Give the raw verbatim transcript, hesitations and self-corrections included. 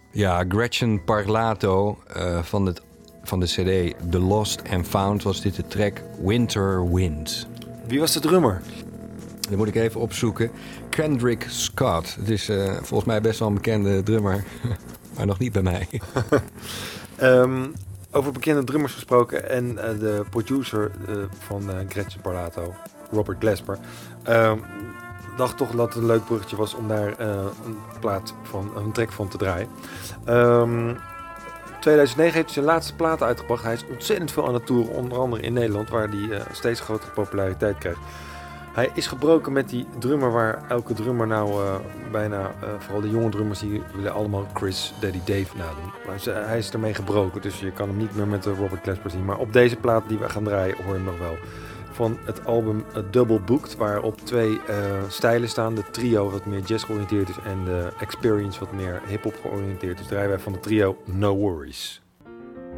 Ja, Gretchen Parlato uh, van, het, van de cd The Lost and Found was dit de track Winter Wind. Wie was de drummer? Dat moet ik even opzoeken. Kendrick Scott. Het is uh, volgens mij best wel een bekende drummer, maar nog niet bij mij. um, over bekende drummers gesproken en uh, de producer uh, van uh, Gretchen Parlato, Robert Glasper, uh, dacht toch dat het een leuk bruggetje was om daar uh, een plaat van, een track van te draaien. Um, tweeduizend negen heeft hij zijn laatste plaat uitgebracht. Hij is ontzettend veel aan het toeren, onder andere in Nederland, waar hij uh, steeds grotere populariteit krijgt. Hij is gebroken met die drummer waar elke drummer nou uh, bijna, uh, vooral de jonge drummers, die willen allemaal Chris Daddy Dave nadoen. Maar ze, hij is ermee gebroken, dus je kan hem niet meer met de Robert Glasper zien. Maar op deze plaat die we gaan draaien hoor je hem nog wel. Van het album A Double Booked, waarop twee uh, stijlen staan. De trio wat meer jazz georiënteerd is en de Experience wat meer hip-hop georiënteerd is. Draaien wij van de trio No Worries.